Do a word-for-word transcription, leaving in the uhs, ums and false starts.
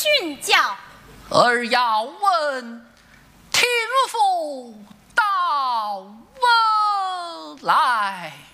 训教？ 儿要问听父到我来。